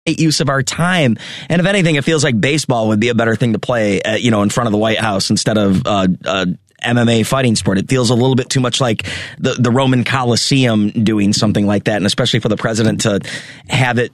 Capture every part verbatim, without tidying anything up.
use of our time. And if anything, it feels like baseball would be a better thing to play, uh, you know, in front of the White House instead of uh, uh, M M A fighting sport. It feels a little bit too much like the, the Roman Colosseum doing something like that. And especially for the president to have it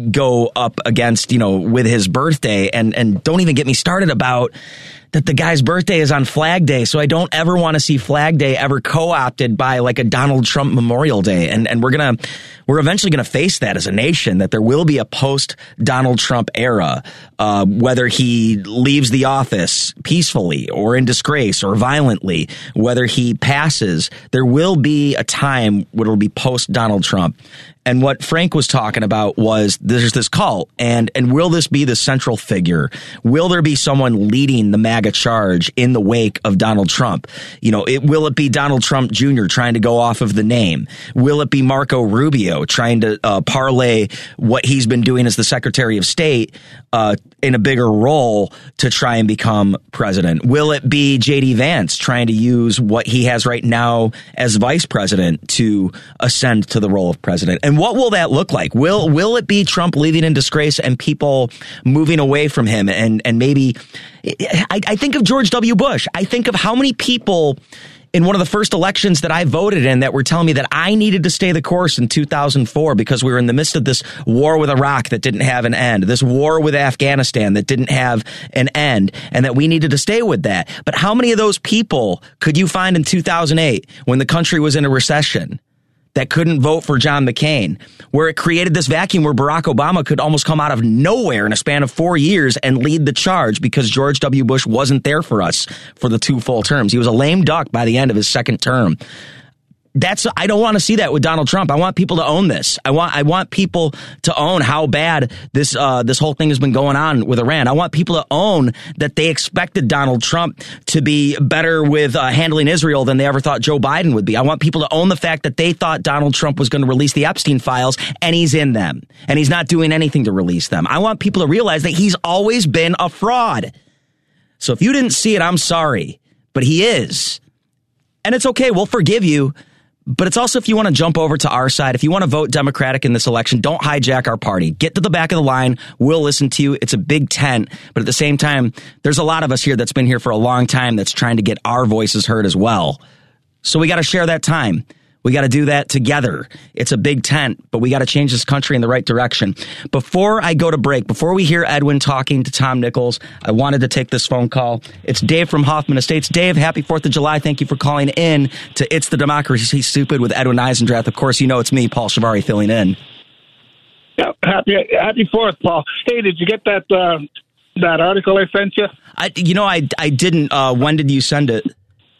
go up against, you know, with his birthday. And, and don't even get me started about that the guy's birthday is on Flag Day. So I don't ever want to see Flag Day ever co-opted by like a Donald Trump Memorial Day. And, and we're going to, we're eventually going to face that as a nation, that there will be a post Donald Trump era, uh, whether he leaves the office peacefully or in disgrace or violently, whether he passes, there will be a time where it'll be post Donald Trump. And what Frank was talking about was there's this cult, and and will this be the central figure? Will there be someone leading the MAGA charge in the wake of Donald Trump? You know, it will it be Donald Trump Junior trying to go off of the name? Will it be Marco Rubio trying to uh, parlay what he's been doing as the Secretary of State uh, in a bigger role to try and become president? Will it be J D Vance trying to use what he has right now as vice president to ascend to the role of president? And what will that look like? Will will it be Trump leaving in disgrace and people moving away from him? And and maybe I, I think of George W. Bush. I think of how many people in one of the first elections that I voted in that were telling me that I needed to stay the course in two thousand four because we were in the midst of this war with Iraq that didn't have an end, this war with Afghanistan that didn't have an end, and that we needed to stay with that. But how many of those people could you find in two thousand eight when the country was in a recession that couldn't vote for John McCain, where it created this vacuum where Barack Obama could almost come out of nowhere in a span of four years and lead the charge because George W. Bush wasn't there for us for the two full terms. He was a lame duck by the end of his second term. That's I don't want to see that with Donald Trump. I want people to own this. I want I want people to own how bad this uh, this whole thing has been going on with Iran. I want people to own that they expected Donald Trump to be better with uh, handling Israel than they ever thought Joe Biden would be. I want people to own the fact that they thought Donald Trump was going to release the Epstein files, and he's in them, and he's not doing anything to release them. I want people to realize that he's always been a fraud. So if you didn't see it, I'm sorry, but he is, and it's okay. We'll forgive you. But it's also, if you want to jump over to our side, if you want to vote Democratic in this election, don't hijack our party. Get to the back of the line. We'll listen to you. It's a big tent. But at the same time, there's a lot of us here that's been here for a long time that's trying to get our voices heard as well. So we got to share that time. We got to do that together. It's a big tent, but we got to change this country in the right direction. Before I go to break, before we hear Edwin talking to Tom Nichols, I wanted to take this phone call. It's Dave from Hoffman Estates. Dave, happy fourth of July. Thank you for calling in to It's the Democracy Stupid with Edwin Eisendrath. Of course, you know it's me, Paul Shivari, filling in. Yeah, happy happy fourth, Paul. Hey, did you get that uh, that article I sent you? I, you know, I, I didn't. Uh, when did you send it?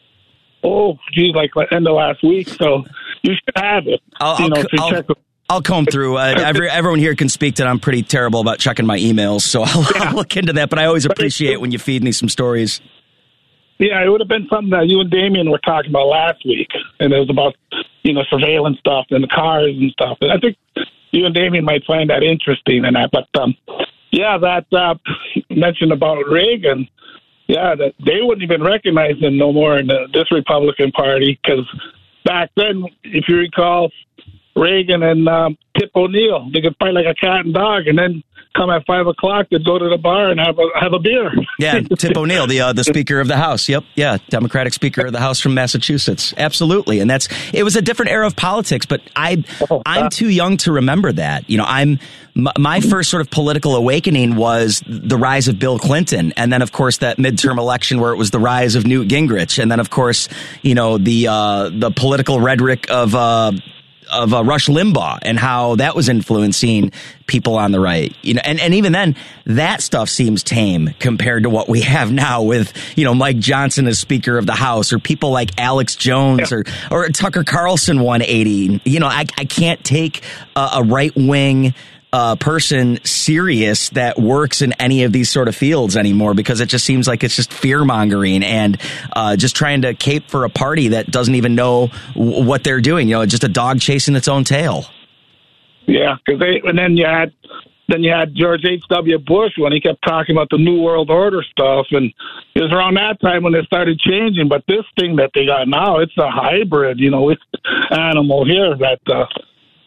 Oh, geez, like end of last week. So you should have it. I'll, you know, I'll, check I'll, I'll comb through. Uh, every, everyone here can speak that I'm pretty terrible about checking my emails, so I'll, yeah. I'll look into that. But I always appreciate when you feed me some stories. Yeah, it would have been something that you and Damien were talking about last week, and it was about, you know, surveillance stuff and the cars and stuff. And I think you and Damien might find that interesting and that. But um, yeah, that uh, mentioned about Reagan. Yeah, that they wouldn't even recognize him no more in the, this Republican Party because back then, if you recall, Reagan and um, Tip O'Neill, they could fight like a cat and dog, and then come at five o'clock, they'd go to the bar and have a have a beer. Yeah, Tip O'Neill, the uh, the Speaker of the House. Yep, yeah, Democratic Speaker of the House from Massachusetts. Absolutely, and that's it was a different era of politics. But I oh, I'm uh, too young to remember that. You know, I'm my, my first sort of political awakening was the rise of Bill Clinton, and then of course that midterm election where it was the rise of Newt Gingrich, and then of course you know the uh, the political rhetoric of. Uh, of uh, Rush Limbaugh and how that was influencing people on the right, you know, and, and even then that stuff seems tame compared to what we have now with, you know, Mike Johnson as Speaker of the House or people like Alex Jones or, or Tucker Carlson one eighty. You know, I, I can't take a, a right wing uh, person serious that works in any of these sort of fields anymore because it just seems like it's just fear mongering and uh, just trying to cape for a party that doesn't even know w- what they're doing. You know, just a dog chasing its own tail. Yeah, because they and then you had then you had George H W. Bush when he kept talking about the New World Order stuff, and it was around that time when they started changing. But this thing that they got now, it's a hybrid, you know, it's animal here that. Uh,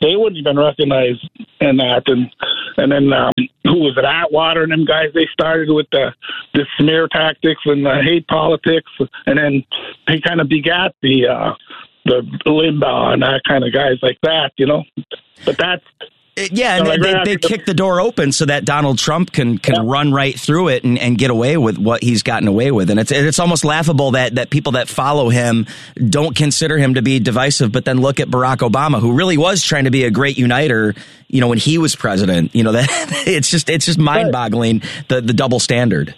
they wouldn't even recognize in that. And and then um, who was it? Atwater and them guys. They started with the the smear tactics and the hate politics, and then they kind of begat the uh, the Limbaugh and that kind of guys like that, you know. But that's. Yeah, and they, they kick the door open so that Donald Trump can, can yeah. run right through it and, and get away with what he's gotten away with. And it's it's almost laughable that, that people that follow him don't consider him to be divisive, but then look at Barack Obama, who really was trying to be a great uniter, you know, when he was president. You know, that it's just it's just mind-boggling, the, the double standard.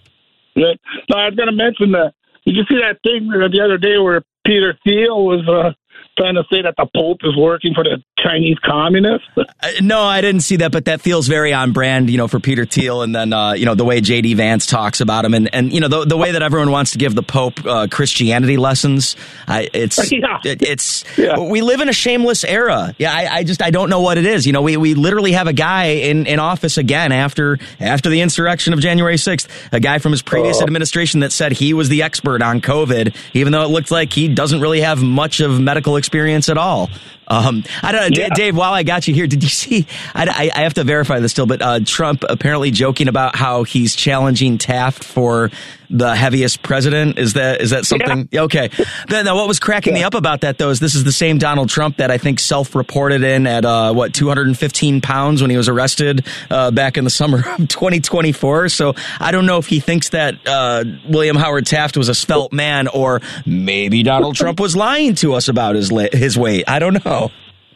Yeah. No, I was going to mention that. Did you see that thing the other day where Peter Thiel was uh, trying to say that the Pope is working for the Chinese communists? Uh, no, I didn't see that, but that feels very on brand, you know, for Peter Thiel, and then, uh, you know, the way J D Vance talks about him, and, and you know, the, the way that everyone wants to give the Pope uh, Christianity lessons. I, it's, yeah. it, it's, yeah. we live in a shameless era. Yeah, I, I just, I don't know what it is. You know, we, we literally have a guy in, in office again after, after the insurrection of January sixth, a guy from his previous oh. administration that said he was the expert on COVID, even though it looked like he doesn't really have much of medical experience at all. Um, I don't know, yeah. Dave, while I got you here, did you see, I, I have to verify this still, but uh, Trump apparently joking about how he's challenging Taft for the heaviest president. Is that is that something? Yeah. Okay. Then, now, what was cracking yeah. me up about that, though, is this is the same Donald Trump that I think self-reported in at, uh, what, two hundred fifteen pounds when he was arrested uh, back in the summer of twenty twenty-four. So I don't know if he thinks that uh, William Howard Taft was a svelte man, or maybe Donald Trump was lying to us about his his weight. I don't know.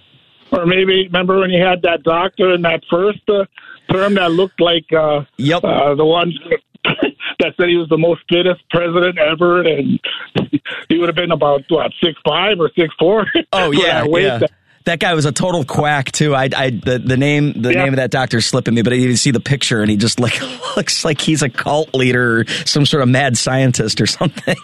Or maybe, remember when you had that doctor in that first uh, term that looked like uh, yep. uh, the one that said he was the most fittest president ever, and he would have been about, what, six five or six four? Oh, yeah, that yeah. That, that guy was a total quack, too. I, I the, the name the yeah. name of that doctor's slipping me, but you see the picture, and he just like looks like he's a cult leader or some sort of mad scientist or something.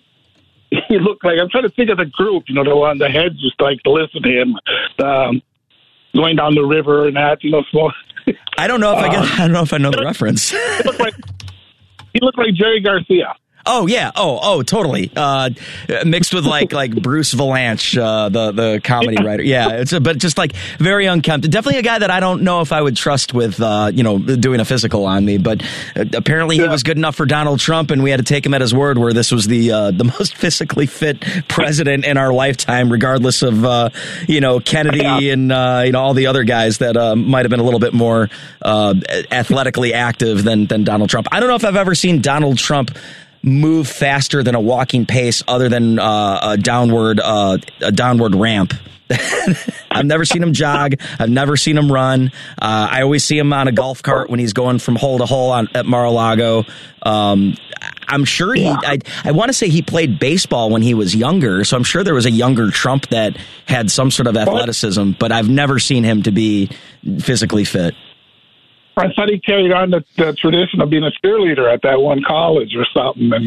He looked like, I'm trying to think of the group, you know, the one, the heads just like to listen to him, um, going down the river and that, you know, small. I don't know if uh, I get, I don't know if I know the reference. He looked like, he looked like Jerry Garcia. Oh yeah, oh oh totally. Uh, mixed with like like Bruce Vilanch, uh, the the comedy yeah. writer. Yeah, it's a, but just like very unkempt. Definitely a guy that I don't know if I would trust with uh, you know doing a physical on me. But apparently he yeah. was good enough for Donald Trump, and we had to take him at his word. Where this was the uh, the most physically fit president in our lifetime, regardless of uh, you know Kennedy yeah. and uh, you know all the other guys that uh, might have been a little bit more uh, athletically active than than Donald Trump. I don't know if I've ever seen Donald Trump move faster than a walking pace, other than uh, a downward uh, a downward ramp. I've never seen him jog. I've never seen him run. Uh, I always see him on a golf cart when he's going from hole to hole on, at Mar-a-Lago. Um, I'm sure he. I, I want to say he played baseball when he was younger, so I'm sure there was a younger Trump that had some sort of athleticism. But I've never seen him to be physically fit. I thought he carried on the, the tradition of being a cheerleader at that one college or something. And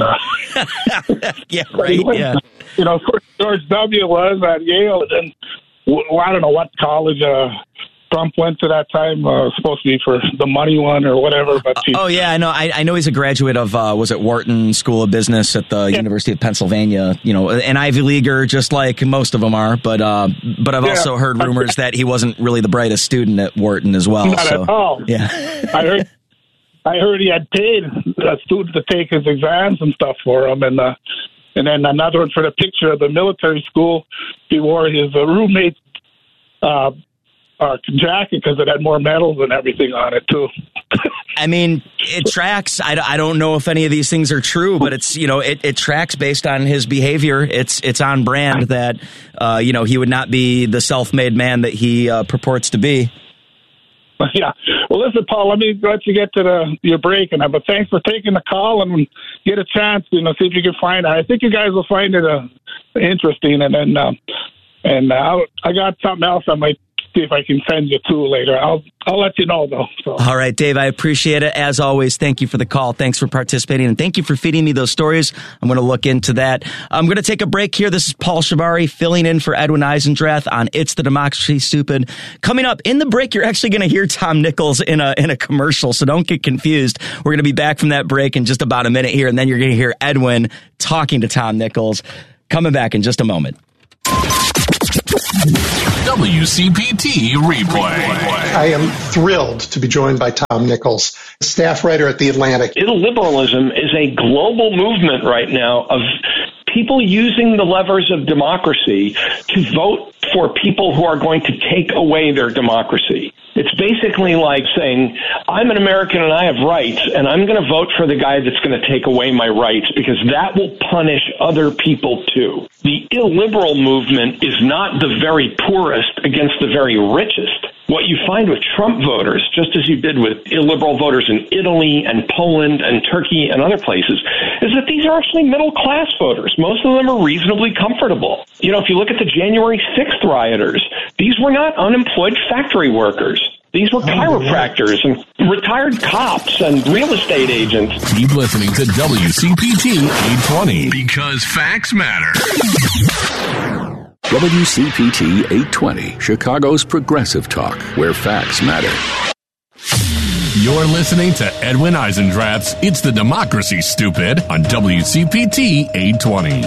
uh, yeah, right. Went, yeah, you know, George W. was at Yale, and well, I don't know what college uh, Trump went to that time. Uh, supposed to be for the money one or whatever. But he, oh yeah, I know. I, I know he's a graduate of uh, was it Wharton School of Business at the yeah. University of Pennsylvania. You know, an Ivy Leaguer, just like most of them are. But uh, but I've yeah. also heard rumors that he wasn't really the brightest student at Wharton as well. Not so, at all. Yeah, I heard. I heard he had paid a student to take his exams and stuff for him, and uh, and then another one for the picture of the military school. He wore his uh, roommate's uh, uh, jacket because it had more medals and everything on it too. I mean, it tracks. I, I don't know if any of these things are true, but it's, you know, it, it tracks based on his behavior. It's it's on brand that, uh, you know, he would not be the self-made man that he uh, purports to be. Yeah. Well, listen, Paul, let me let you get to the, your break, and but thanks for taking the call, and get a chance, you know, see if you can find it. I think you guys will find it uh, interesting, and then um, and uh, I got something else I might see if I can send you to later. I'll I'll let you know, though. So. All right, Dave, I appreciate it. As always, thank you for the call. Thanks for participating, and thank you for feeding me those stories. I'm going to look into that. I'm going to take a break here. This is Paul Shavari filling in for Edwin Eisendrath on It's the Democracy Stupid. Coming up in the break, you're actually going to hear Tom Nichols in a in a commercial, so don't get confused. We're going to be back from that break in just about a minute here, and then you're going to hear Edwin talking to Tom Nichols. Coming back in just a moment. W C P T Replay. I am thrilled to be joined by Tom Nichols, staff writer at The Atlantic. Illiberalism is a global movement right now of people using the levers of democracy to vote for people who are going to take away their democracy. It's basically like saying, I'm an American and I have rights, and I'm going to vote for the guy that's going to take away my rights because that will punish other people too. The illiberal movement is not the very poorest against the very richest. What you find with Trump voters, just as you did with illiberal voters in Italy and Poland and Turkey and other places, is that these are actually middle-class voters. Most of them are reasonably comfortable. You know, if you look at the January sixth rioters, these were not unemployed factory workers. These were chiropractors and retired cops and real estate agents. Keep listening to W C P T eight twenty because facts matter. W C P T eight twenty, Chicago's progressive talk, where facts matter. You're listening to Edwin Eisendrath's It's the Democracy, Stupid on W C P T eight twenty.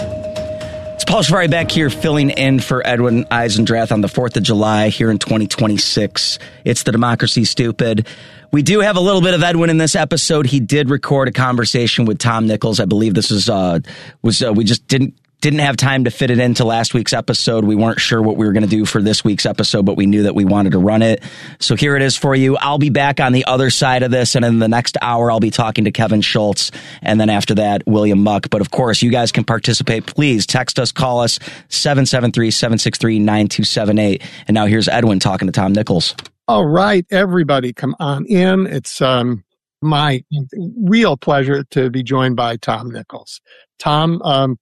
It's Paul Schvari back here filling in for Edwin Eisendrath on the fourth of July here in twenty twenty-six. It's the Democracy, Stupid. We do have a little bit of Edwin in this episode. He did record a conversation with Tom Nichols. I believe this is, uh, was, uh, we just didn't Didn't have time to fit it into last week's episode. We weren't sure what we were going to do for this week's episode, but we knew that we wanted to run it. So here it is for you. I'll be back on the other side of this, and in the next hour, I'll be talking to Kevin Schultz, and then after that, William Muck. But of course, you guys can participate. Please text us, call us, seven seven three, seven six three, nine two seven eight. And now here's Edwin talking to Tom Nichols. All right, everybody, come on in. It's um, my real pleasure to be joined by Tom Nichols. Tom, um,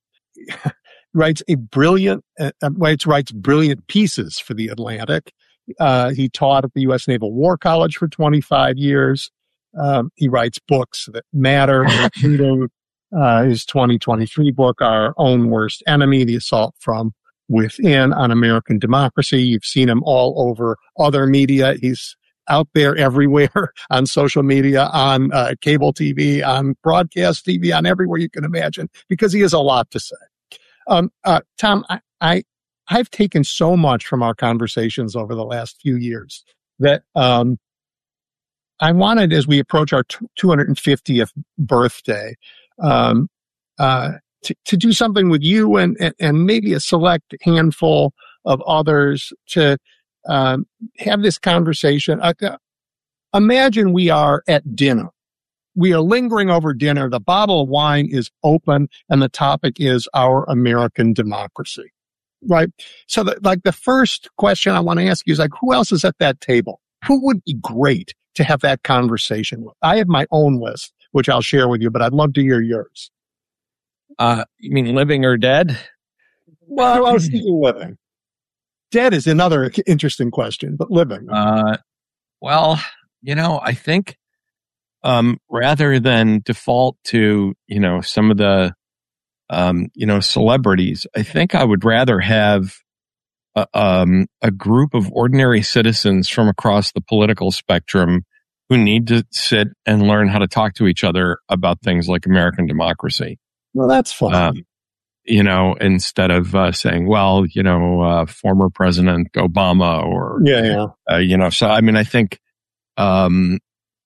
writes a brilliant, uh, writes, writes brilliant pieces for The Atlantic. Uh, he taught at the U S Naval War College for twenty-five years. Um, he writes books that matter, including uh, his twenty twenty-three book, Our Own Worst Enemy, The Assault from Within on American Democracy. You've seen him all over other media. He's out there everywhere on social media, on uh, cable T V, on broadcast T V, on everywhere you can imagine, because he has a lot to say. Um, uh, Tom, I, I, I've taken so much from our conversations over the last few years that um, I wanted, as we approach our two hundred fiftieth birthday, um, uh, to, to do something with you and, and, and maybe a select handful of others to um, have this conversation. Uh, imagine we are at dinner. We are lingering over dinner. The bottle of wine is open, and the topic is our American democracy, right? So, the, like, the first question I want to ask you is, like, who else is at that table? Who would be great to have that conversation with? I have my own list, which I'll share with you, but I'd love to hear yours. Uh, you mean living or dead? Well, I was thinking living. Dead is another interesting question, but living. Uh, well, you know, I think um, rather than default to, you know, some of the, um, you know, celebrities, I think I would rather have a, um, a group of ordinary citizens from across the political spectrum who need to sit and learn how to talk to each other about things like American democracy. Well, that's fun. Uh, you know, instead of uh, saying, well, you know, uh, former President Obama or, yeah, yeah. Uh, you know, so I mean, I think um,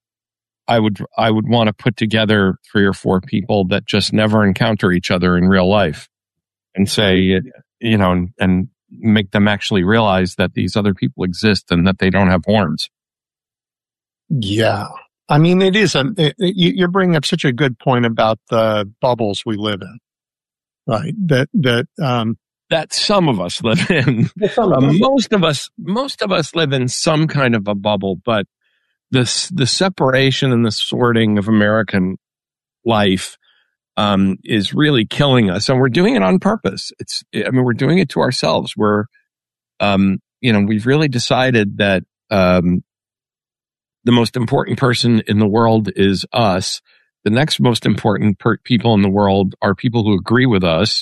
I would I would want to put together three or four people that just never encounter each other in real life and say, you know, and, and make them actually realize that these other people exist and that they don't have horns. Yeah. I mean, it is a, it, you, you're bringing up such a good point about the bubbles we live in, right? That, that, um, that some of us live in. Some of uh, us. most of us, most of us live in some kind of a bubble, but this, the separation and the sorting of American life, um, is really killing us. And we're doing it on purpose. It's, I mean, we're doing it to ourselves. We're, um, you know, we've really decided that, um, the most important person in the world is us. The next most important per- people in the world are people who agree with us.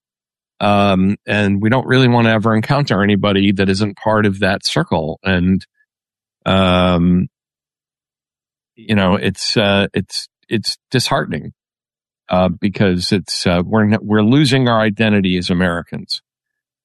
Um, and we don't really want to ever encounter anybody that isn't part of that circle. And, um, you know, it's, uh, it's, it's disheartening, uh, because it's, uh, we're, we're losing our identity as Americans.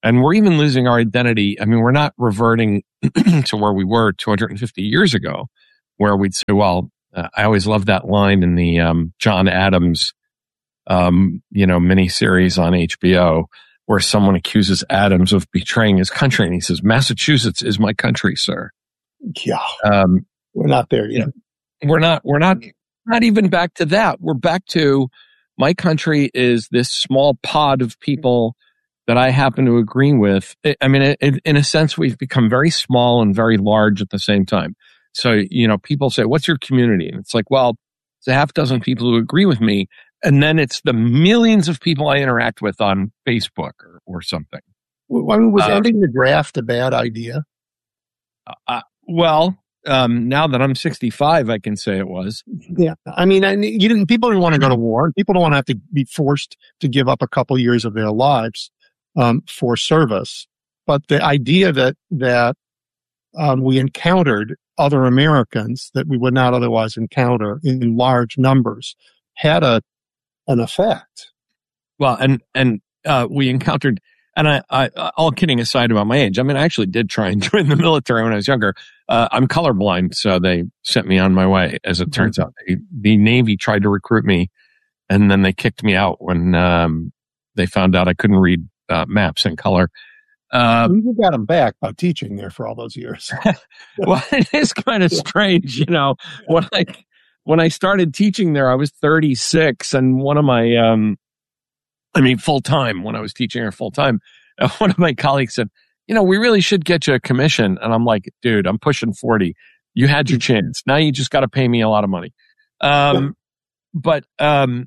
And we're even losing our identity. I mean, we're not reverting to where we were two hundred fifty years ago, where we'd say, well, uh, I always love that line in the um, John Adams, um, you know, miniseries on H B O, where someone accuses Adams of betraying his country. And he says, Massachusetts is my country, sir. Yeah. Um, we're not there yet. We're not, we're not, not even back to that. We're back to my country is this small pod of people that I happen to agree with. I mean, it, it, in a sense, we've become very small and very large at the same time. So, you know, people say, what's your community? And it's like, well, it's a half dozen people who agree with me. And then it's the millions of people I interact with on Facebook or, or something. I mean, was uh, ending the draft a bad idea? Uh, well, um, now that I'm sixty-five, I can say it was. Yeah. I mean, I, you didn't, people didn't want to go to war. People don't want to have to be forced to give up a couple years of their lives. Um, for service, but the idea that that um, we encountered other Americans that we would not otherwise encounter in large numbers had a an effect. Well, and and uh, we encountered, and I, I, all kidding aside about my age, I mean, I actually did try and join the military when I was younger. Uh, I'm colorblind, so they sent me on my way. As it turns out, they, the Navy tried to recruit me, and then they kicked me out when um, they found out I couldn't read Uh, maps in color. Uh, you got them back by teaching there for all those years. Well, it is kind of strange, you know. When I when I started teaching there, I was thirty-six, and one of my, um, I mean, full time. When I was teaching there full time, uh, one of my colleagues said, "You know, we really should get you a commission." And I'm like, "Dude, I'm pushing forty. You had your chance. Now you just got to pay me a lot of money." Um, but um,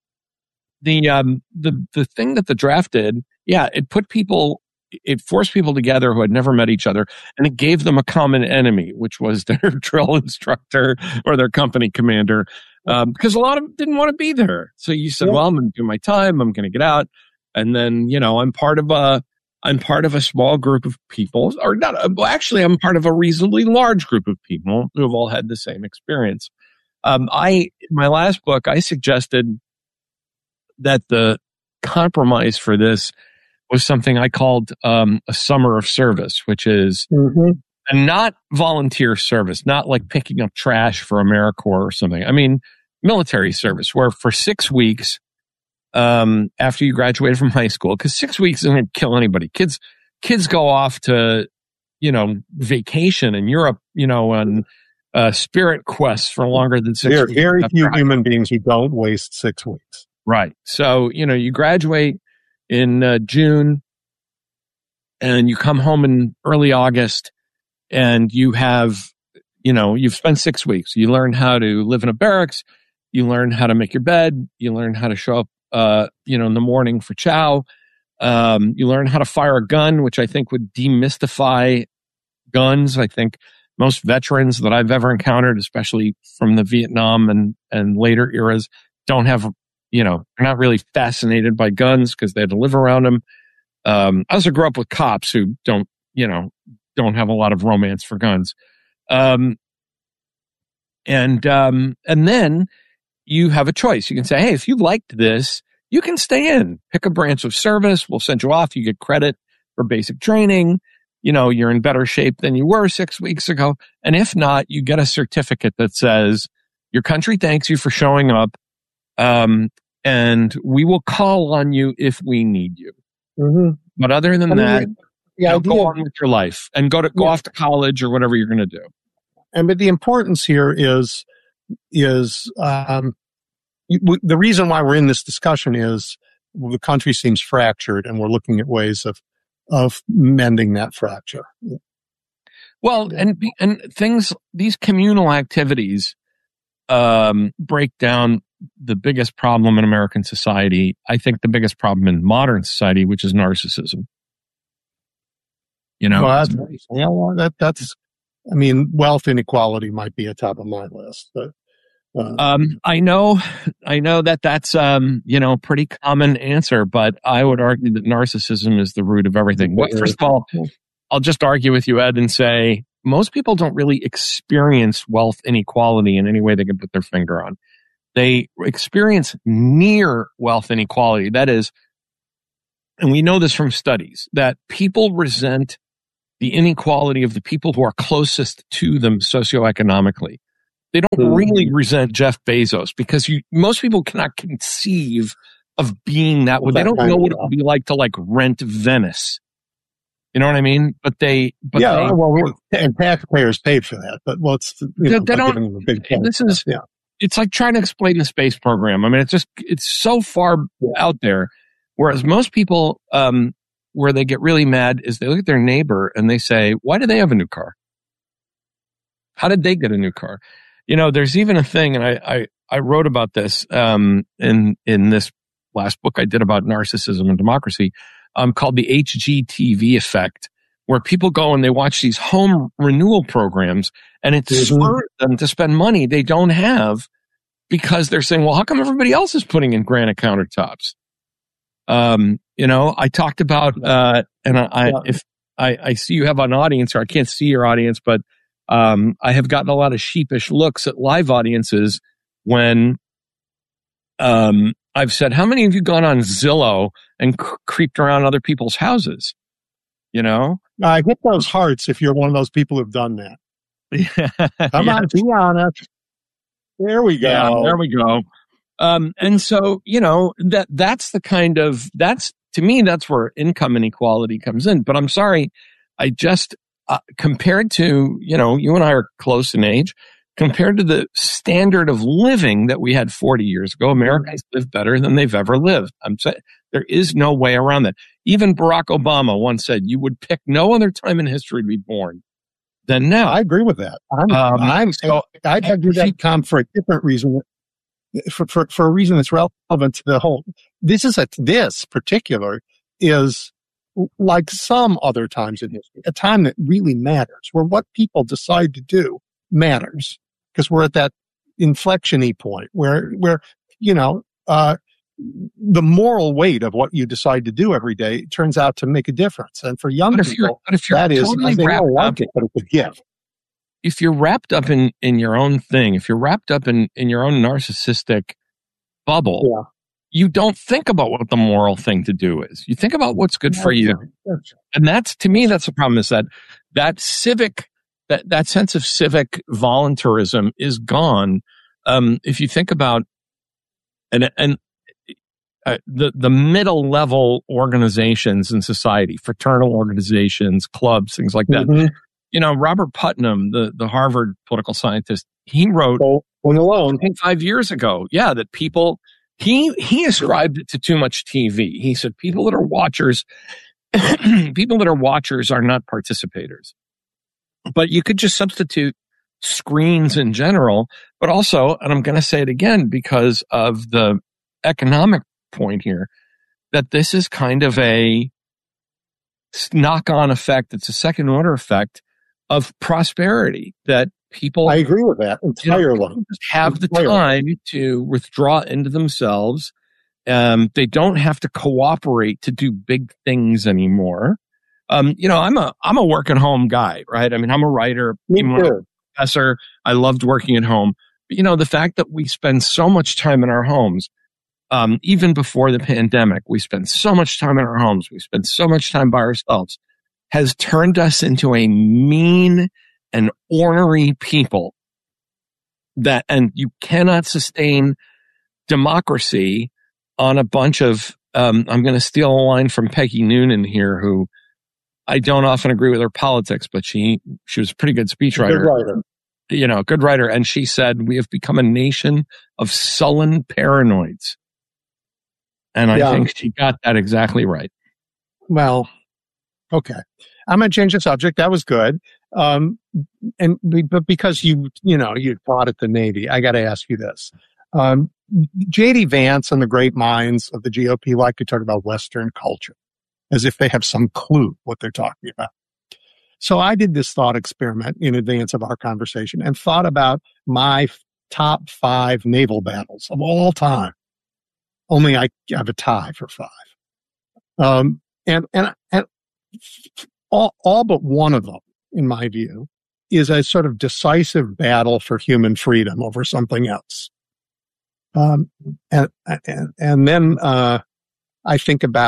the um, the the thing that the draft did. Yeah, it put people, it forced people together who had never met each other, and it gave them a common enemy, which was their drill instructor or their company commander, um, because a lot of them didn't want to be there. So you said, yeah. well, I'm going to do my time, I'm going to get out, and then, you know, I'm part of a, I'm part of a small group of people, or not, well, actually, I'm part of a reasonably large group of people who have all had the same experience. Um, I, in my last book, I suggested that the compromise for this was something I called um, a summer of service, which is mm-hmm. and not volunteer service, not like picking up trash for AmeriCorps or something. I mean, military service, where for six weeks um, after you graduated from high school, because six weeks isn't going to kill anybody. Kids, kids go off to, you know, vacation in Europe, you know, and uh, spirit quests for longer than six there weeks. There are very few human beings who don't waste six weeks. Right. So, you know, you graduate in uh, June and you come home in early August and you have, you know, you've spent six weeks. You learn how to live in a barracks. You learn how to make your bed. You learn how to show up, uh, you know, in the morning for chow. Um, you learn how to fire a gun, which I think would demystify guns. I think most veterans that I've ever encountered, especially from the Vietnam and, and later eras, don't have, you know, they're not really fascinated by guns because they had to live around them. Um, I also grew up with cops who don't, you know, don't have a lot of romance for guns. Um, and, um, and then you have a choice. You can say, hey, if you liked this, you can stay in, pick a branch of service. We'll send you off. You get credit for basic training. You know, you're in better shape than you were six weeks ago. And if not, you get a certificate that says your country thanks you for showing up. Um, and we will call on you if we need you. Mm-hmm. But other than I mean, that, the you know, idea, go on with your life and go to go yeah. off to college or whatever you're going to do. And but the importance here is is um, w- the reason why we're in this discussion is the country seems fractured, and we're looking at ways of of mending that fracture. Well, and and things, these communal activities um, break down the biggest problem in American society. I think the biggest problem in modern society, which is narcissism. You know, well, that's, yeah, well, that that's. I mean, wealth inequality might be a top of my list, but uh, um, I know, I know that that's um, you know, pretty common answer, but I would argue that narcissism is the root of everything. Well, first of all, I'll just argue with you, Ed, and say most people don't really experience wealth inequality in any way they can put their finger on. They experience near wealth inequality. That is, and we know this from studies, that people resent the inequality of the people who are closest to them socioeconomically. They don't mm-hmm. really resent Jeff Bezos because you, most people cannot conceive of being that way. They don't know what it would be like to like rent Venice. You know what I mean? But they, but yeah, they, well, and taxpayers paid for that. But well, it's you know, they don't. Them a big this is, yeah. It's like trying to explain the space program. I mean, it's just, it's so far yeah. out there. Whereas most people, um, where they get really mad is they look at their neighbor and they say, "Why do they have a new car? How did they get a new car?" You know, there's even a thing, and I, I, I wrote about this, um, in, in this last book I did about narcissism and democracy, um, called the H G T V effect, where people go and they watch these home renewal programs and it mm-hmm. spurs them to spend money they don't have because they're saying, well, how come everybody else is putting in granite countertops? Um, you know, I talked about, uh, and I, I if I, I see you have an audience, or I can't see your audience, but Um, I have gotten a lot of sheepish looks at live audiences when, um, I've said, how many of you gone on Zillow and c- creeped around other people's houses? You know? I get those hearts if you're one of those people who've done that. Yeah. Come on, be honest. There we go. Yeah, there we go. Um, and so, you know, that, that's the kind of, that's, to me, that's where income inequality comes in. But I'm sorry, I just, Uh, compared to, you know, you and I are close in age, compared to the standard of living that we had forty years ago, Americans live better than they've ever lived. I'm saying there is no way around that. Even Barack Obama once said you would pick no other time in history to be born than now. I agree with that. I'm, um, I'm so, I'd have to do that com for a different reason, for, for, for a reason that's relevant to the whole. This is a, this particular is, like some other times in history, a time that really matters, where what people decide to do matters, because we're at that inflection-y point where, where, you know, uh, the moral weight of what you decide to do every day turns out to make a difference. And for young but people, but if you're that totally is, they don't up, like it, but it's a gift. If you're wrapped up in, in your own thing, if you're wrapped up in, in your own narcissistic bubble, yeah. you don't think about what the moral thing to do is. You think about what's good for you. And that's, to me, that's the problem, is that that civic, that, that sense of civic voluntarism is gone. Um, if you think about, and, and, uh, the, the middle level organizations in society, fraternal organizations, clubs, things like that. Mm-hmm. You know, Robert Putnam, the, the Harvard political scientist, he wrote, oh, alone. I think five years ago, yeah, that people, He he ascribed it to too much T V. He said people that are watchers, people that are watchers are not participators. But you could just substitute screens in general, but also, and I'm going to say it again because of the economic point here, that this is kind of a knock-on effect. It's a second order effect of prosperity that people, I agree with that entirely. You know, have the time to withdraw into themselves. Um, they don't have to cooperate to do big things anymore. Um, you know, I'm a I'm a work at home guy, right? I mean, I'm a writer, Me even too. when I'm a professor. I loved working at home. But, you know, the fact that we spend so much time in our homes, um, even before the pandemic, we spend so much time in our homes. We spend so much time by ourselves, has turned us into a mean and ornery people that, and you cannot sustain democracy on a bunch of, um, I'm going to steal a line from Peggy Noonan here, who I don't often agree with her politics, but she, she was a pretty good speechwriter. Good writer. You know, good writer. And she said, we have become a nation of sullen paranoids. And I yeah. think she got that exactly right. Well, okay. I'm going to change the subject. That was good. Um, and but because you, you know, you taught at the Navy, I got to ask you this. Um, J D Vance and the great minds of the G O P like to talk about Western culture as if they have some clue what they're talking about. So I did this thought experiment in advance of our conversation and thought about my f- top five naval battles of all time. Only I have a tie for five. Um, and, and, and all, all but one of them, in my view, is a sort of decisive battle for human freedom over something else. Um, and, and, and then, uh, I think about,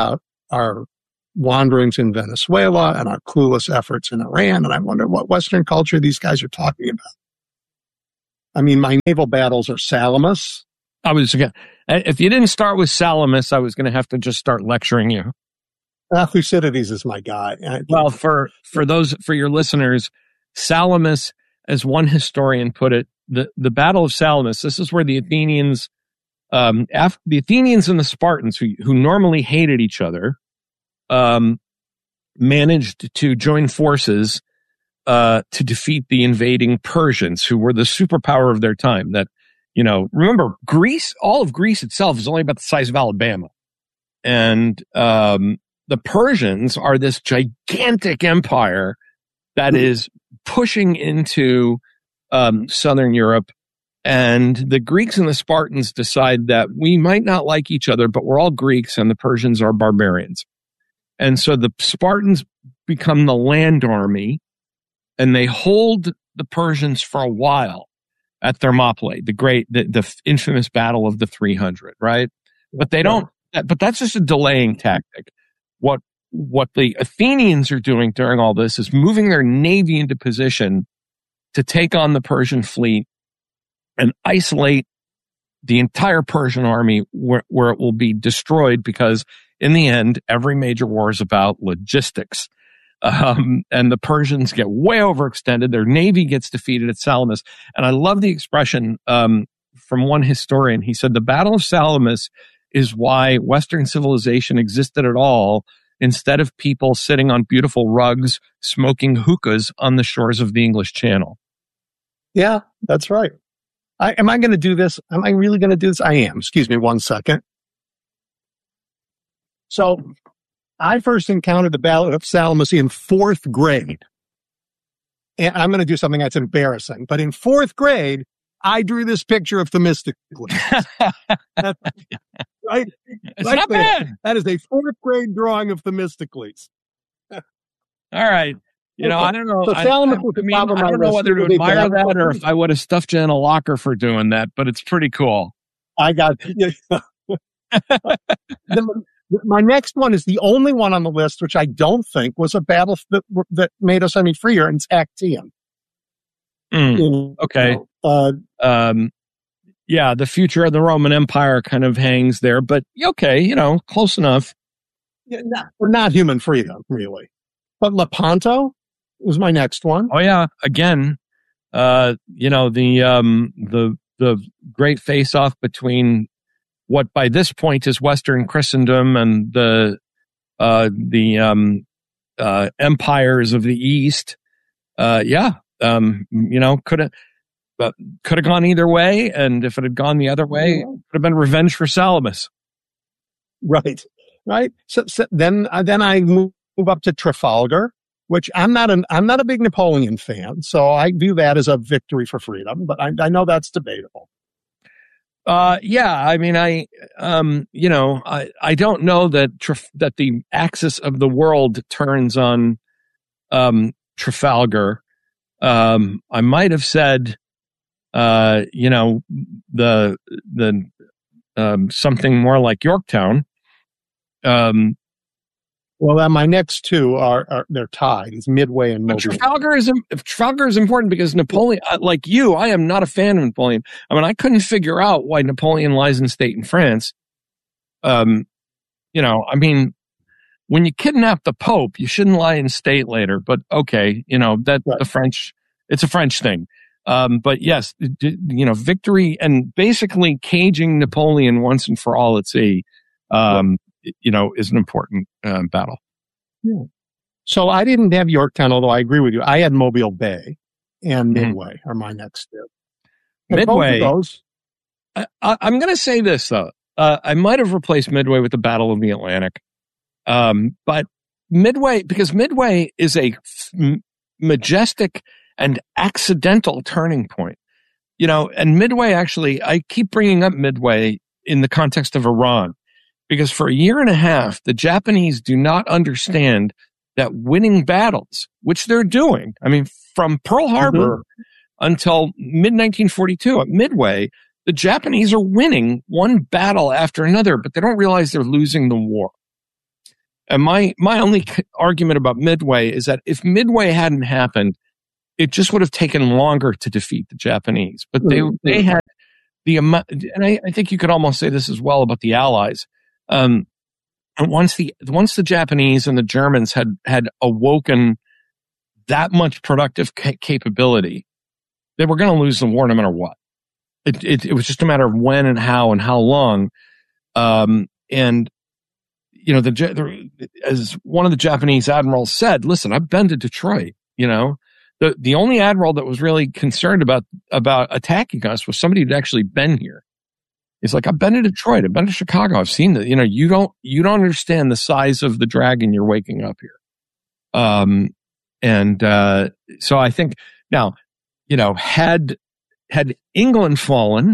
our wanderings in Venezuela and our clueless efforts in Iran. And I wonder what Western culture these guys are talking about. I mean, my naval battles are Salamis. I was gonna, if you didn't start with Salamis, I was going to have to just start lecturing you. Uh, Thucydides is my guy. I, well, for, for those, for your listeners, Salamis, as one historian put it, the, the Battle of Salamis, this is where the Athenians, um, af- the Athenians and the Spartans, who, who normally hated each other, um, managed to join forces, uh, to defeat the invading Persians, who were the superpower of their time. That, you know, remember, Greece, all of Greece itself is only about the size of Alabama. And, um, the Persians are this gigantic empire that is pushing into um, Southern Europe. And the Greeks and the Spartans decide that we might not like each other, but we're all Greeks and the Persians are barbarians. And so the Spartans become the land army and they hold the Persians for a while at Thermopylae, the great, the, the infamous battle of the three hundred, right? But they don't, but that's just a delaying tactic. What what the Athenians are doing during all this is moving their navy into position to take on the Persian fleet and isolate the entire Persian army where, where it will be destroyed, because in the end, every major war is about logistics. Um, and the Persians get way overextended. Their navy gets defeated at Salamis. And I love the expression um, from one historian. He said, the Battle of Salamis is why Western civilization existed at all, instead of people sitting on beautiful rugs, smoking hookahs on the shores of the English Channel. Yeah, that's right. I, am I going to do this? Am I really going to do this? I am. Excuse me one second. So I first encountered the Battle of Salamis in fourth grade. And I'm going to do something that's embarrassing. But in fourth grade, I drew this picture of Themistocles. Right? It's right not there. bad. That is a fourth grade drawing of Themistocles. All right. You know, Okay. I don't know. So I, Salamis I, was the I mean, top of I my don't know list. whether to It was a admire battle. that or if I would have stuffed you in a locker for doing that, but it's pretty cool. I got the, my next one is the only one on the list, which I don't think was a battle that that made us any freer, and it's Actium. Mm, In, okay. You know, uh, Um, yeah, the future of the Roman Empire kind of hangs there, but okay, you know, close enough. yeah, not, not human freedom, really. But Lepanto was my next one. Oh yeah, again, uh, you know, the um, the the great face-off between what by this point is Western Christendom and the uh, the um, uh, empires of the East. Uh, yeah, um, you know, could have. But could have gone either way, and if it had gone the other way, it would have been revenge for Salamis. Right, right. So, so then, uh, then I move, move up to Trafalgar, which I'm not an I'm not a big Napoleon fan, so I view that as a victory for freedom. But I, I know that's debatable. Uh, yeah, I mean, I, um, you know, I, I don't know that Traf- that the axis of the world turns on, um, Trafalgar. Um, I might have said. Uh, you know, the, the, um, something more like Yorktown. Um, well, then my next two are, are they're tied. It's Midway and Mobile. Trafalgar is, Trafalgar is important because Napoleon, like you, I am not a fan of Napoleon. I mean, I couldn't figure out why Napoleon lies in state in France. Um, you know, I mean, when you kidnap the Pope, you shouldn't lie in state later, but okay, you know, that right. the French, it's a French thing. Um, but yes, you know, victory and basically caging Napoleon once and for all at sea, um, yeah. you know, is an important uh, battle. Yeah. So I didn't have Yorktown, although I agree with you. I had Mobile Bay and Midway mm-hmm. are my next two. And Midway. Those, I, I, I'm going to say this though. Uh, I might have replaced Midway with the Battle of the Atlantic. Um, but Midway, because Midway is a f- majestic and accidental turning point, you know, and Midway actually, I keep bringing up Midway in the context of Iran, because for a year and a half, the Japanese do not understand that winning battles, which they're doing. I mean, from Pearl Harbor mm-hmm. until mid nineteen forty-two at Midway, the Japanese are winning one battle after another, but they don't realize they're losing the war. And my, my only argument about Midway is that if Midway hadn't happened, it just would have taken longer to defeat the Japanese. But they, they had the amount, and I, I think you could almost say this as well about the Allies. Um, and once the, once the Japanese and the Germans had, had awoken that much productive ca- capability, they were going to lose the war no matter what. It, it, it was just a matter of when and how and how long. Um, and, you know, the, the, as one of the Japanese admirals said, listen, I've been to Detroit, you know, the, the only admiral that was really concerned about, about attacking us was somebody who'd actually been here. He's like, I've been to Detroit. I've been to Chicago. I've seen that, you know, you don't, you don't understand the size of the dragon you're waking up here. Um, and, uh, so I think now, you know, had, had England fallen,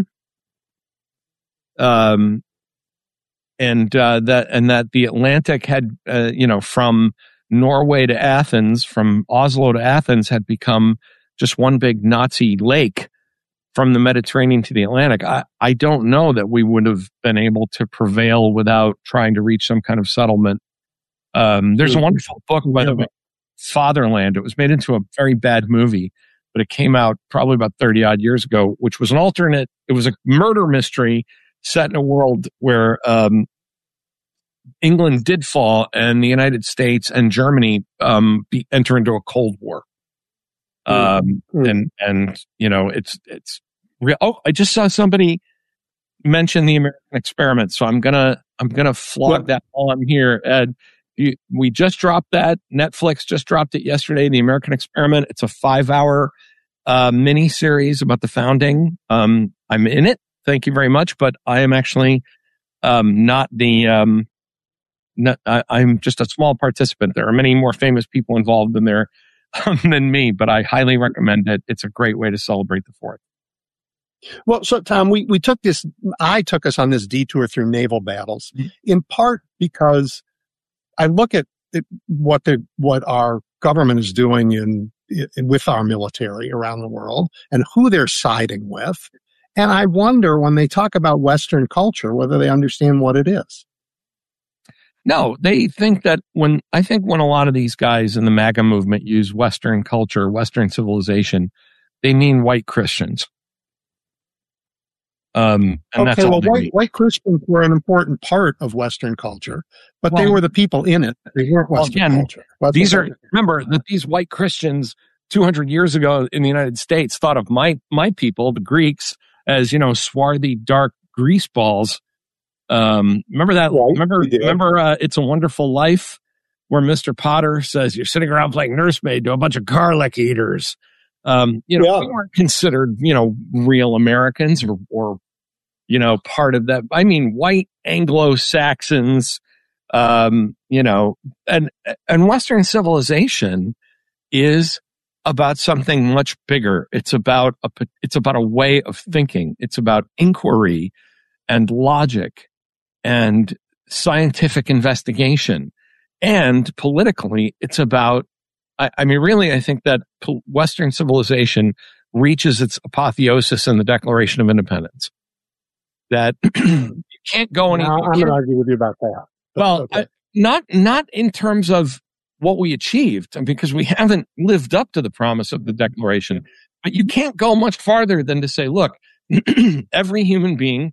um, and, uh, that, and that the Atlantic had, uh, you know, from Norway to Athens, from Oslo to Athens had become just one big Nazi lake from the Mediterranean to the Atlantic. I, I don't know that we would have been able to prevail without trying to reach some kind of settlement. Um, there's a wonderful book by the way, Fatherland. It was made into a very bad movie, but it came out probably about thirty odd years ago, which was an alternate. It was a murder mystery set in a world where, um, England did fall and the United States and Germany, um, be, enter into a Cold War. Um, mm. and, and, you know, it's, it's real. Oh, I just saw somebody mention the American Experiment. So I'm gonna, I'm gonna flog what? that while I'm here. Ed, you, we just dropped that. Netflix just dropped it yesterday. The American Experiment. It's a five hour, uh, mini series about the founding. Um, I'm in it. Thank you very much. But I am actually, um, not the, um, not, I, I'm just a small participant. There are many more famous people involved in there um, than me, but I highly recommend it. It's a great way to celebrate the fourth. Well, so Tom, we, we took this, I took us on this detour through naval battles in part because I look at it, what the, what our government is doing in, in, with our military around the world and who they're siding with. And I wonder when they talk about Western culture, whether they understand what it is. No, they think that when, I think when a lot of these guys in the MAGA movement use Western culture, Western civilization, they mean white Christians. Um, and okay, that's all well, they white, mean. white Christians were an important part of Western culture, but well, they were the people in it. They weren't well, Western again, culture. That's these are, remember that these white Christians two hundred years ago in the United States thought of my, my people, the Greeks, as, you know, swarthy, dark grease balls. Um, remember that, right, remember, remember, uh, It's a Wonderful Life, where Mister Potter says, you're sitting around playing nursemaid to a bunch of garlic eaters. Um, you know, yeah. we weren't considered, you know, real Americans or, or, you know, part of that. I mean, white Anglo-Saxons, um, you know, and, and Western civilization is about something much bigger. It's about a, it's about a way of thinking. It's about inquiry and logic and scientific investigation. And politically, it's about, I, I mean, really, I think that Western civilization reaches its apotheosis in the Declaration of Independence. That you can't go any. No, I'm going to argue with you about that. Well, okay. uh, not not in terms of what we achieved, because we haven't lived up to the promise of the Declaration. But you can't go much farther than to say, look, every human being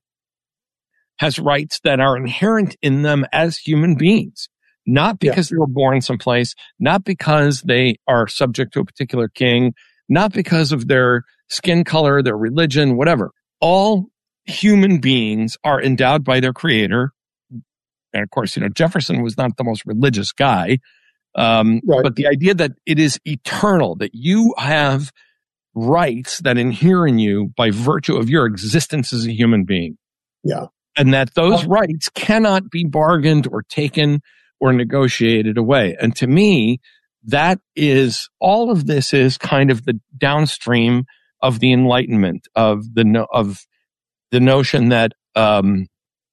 has rights that are inherent in them as human beings, not because yeah. they were born someplace, not because they are subject to a particular king, not because of their skin color, their religion, whatever. All human beings are endowed by their creator. And of course, you know, Jefferson was not the most religious guy. Um, right. But the idea that it is eternal, that you have rights that inhere in you by virtue of your existence as a human being. Yeah. And that those rights cannot be bargained or taken or negotiated away. And to me, that is, all of this is kind of the downstream of the Enlightenment, of the, no, of the notion that, um,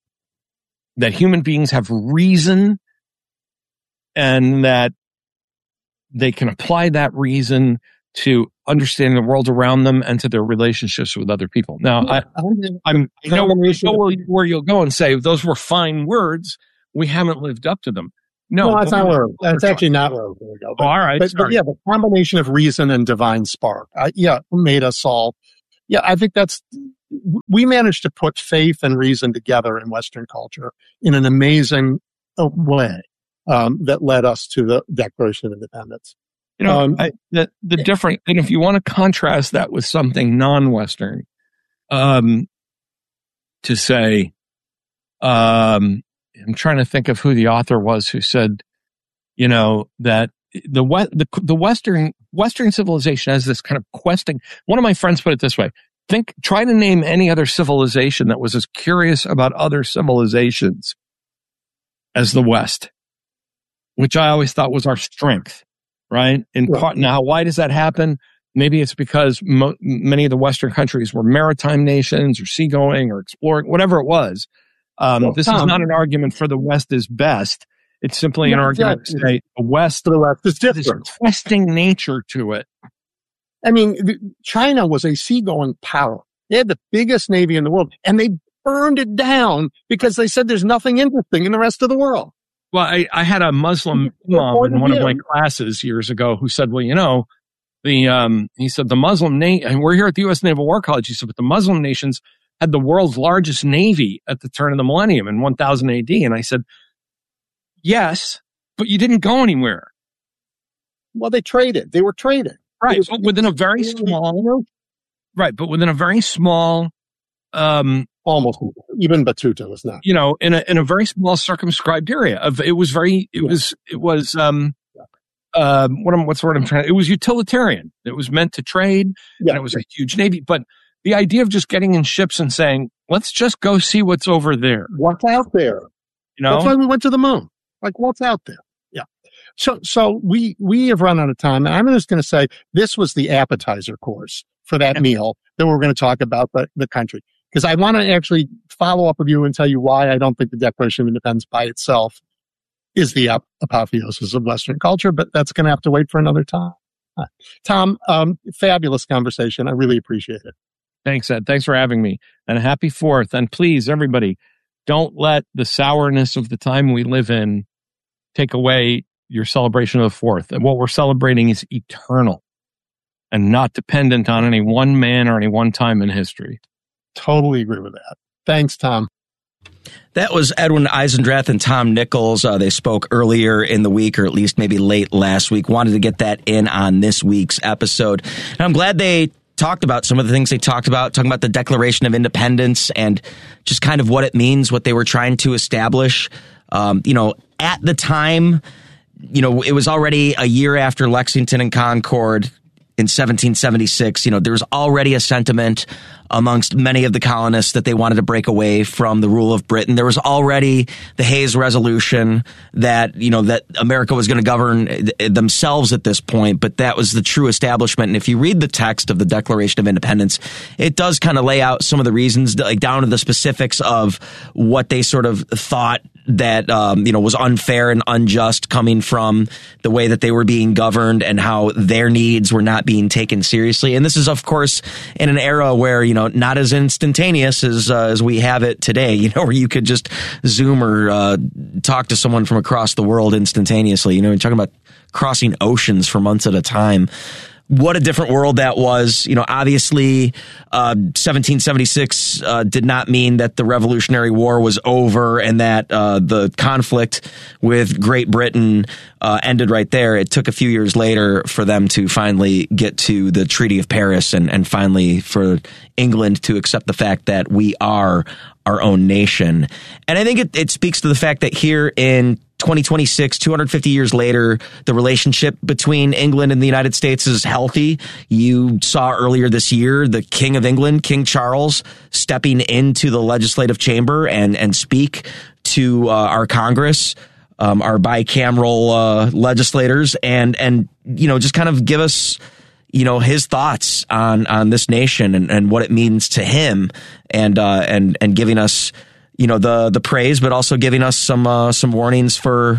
that human beings have reason and that they can apply that reason to understanding the world around them and to their relationships with other people. Now, I, I'm, I know where, where you'll go and say, those were fine words. We haven't lived up to them. No, no, that's not where. That's actually not where we go. But, oh, all right, but, but yeah, the combination of reason and divine spark, uh, yeah, made us all. Yeah, I think that's we managed to put faith and reason together in Western culture in an amazing way um, that led us to the Declaration of Independence. You know, um, I, the the different, and if you want to contrast that with something non-Western, um, to say, um. I'm trying to think of who the author was who said, you know, that the the the Western Western civilization has this kind of questing. One of my friends put it this way: think, try to name any other civilization that was as curious about other civilizations as the West, which I always thought was our strength, right? In right. part, now, why does that happen? Maybe it's because mo- many of the Western countries were maritime nations or seagoing or exploring, whatever it was. Um, well, this Tom, is not an argument for the West is best. It's simply yeah, an argument exactly. to say the West, the West is different. There's a questing nature to it. I mean, China was a seagoing power. They had the biggest navy in the world, and they burned it down because they said there's nothing interesting in the rest of the world. Well, I, I had a Muslim imam in one of my classes years ago who said, well, you know, the um, he said the Muslim nation, and we're here at the U S Naval War College, he said, but the Muslim nations had the world's largest navy at the turn of the millennium in one thousand A D. And I said, yes, but you didn't go anywhere. Well, they traded. They were traded. Right. Was, but within a very small, right. But within a very small, um, almost even Batuta was not, you know, in a, in a very small circumscribed area of, it was very, it yeah. was, it was, um, uh, what I'm, what's the word I'm trying to, it was utilitarian. It was meant to trade yeah. and it was a huge navy, but the idea of just getting in ships and saying, let's just go see what's over there. What's out there? You know? That's why we went to the moon. Like, what's out there? Yeah. So, so we, we have run out of time. And I'm just going to say this was the appetizer course for that yeah. meal that we're going to talk about the, the country. Because I want to actually follow up with you and tell you why I don't think the Declaration of Independence by itself is the ap- apotheosis of Western culture, but that's going to have to wait for another time. Right. Tom, um, fabulous conversation. I really appreciate it. Thanks, Ed. Thanks for having me. And a happy fourth. And please, everybody, don't let the sourness of the time we live in take away your celebration of the fourth. And what we're celebrating is eternal and not dependent on any one man or any one time in history. Totally agree with that. Thanks, Tom. That was Edwin Eisendrath and Tom Nichols. Uh, they spoke earlier in the week, or at least maybe late last week. Wanted to get that in on this week's episode. And I'm glad they talked about some of the things they talked about, talking about the Declaration of Independence and just kind of what it means, what they were trying to establish. Um, you know, at the time, you know, it was already a year after Lexington and Concord in seventeen seventy-six. You know, there was already a sentiment amongst many of the colonists that they wanted to break away from the rule of Britain. There was already the Hayes Resolution that, you know, that America was going to govern themselves at this point, but that was the true establishment. And if you read the text of the Declaration of Independence, it does kind of lay out some of the reasons, like down to the specifics of what they sort of thought that, um, you know, was unfair and unjust coming from the way that they were being governed and how their needs were not being taken seriously. And this is, of course, in an era where, you know, not as instantaneous as uh, as we have it today, you know, where you could just Zoom or uh, talk to someone from across the world instantaneously. You know, you're talking about crossing oceans for months at a time. What a different world that was. You know, obviously, uh, seventeen seventy-six uh, did not mean that the Revolutionary War was over and that uh, the conflict with Great Britain uh, ended right there. It took a few years later for them to finally get to the Treaty of Paris and, and finally for England to accept the fact that we are our own nation. And I think it, it speaks to the fact that here in twenty twenty-six, two hundred fifty years later, the relationship between England and the United States is healthy. You saw earlier this year the King of England, King Charles, stepping into the legislative chamber and, and speak to uh, our Congress, um, our bicameral uh, legislators, and, and, you know, just kind of give us, you know, his thoughts on, on this nation and, and what it means to him, and, uh, and, and giving us, you know, the, the praise, but also giving us some, uh, some warnings for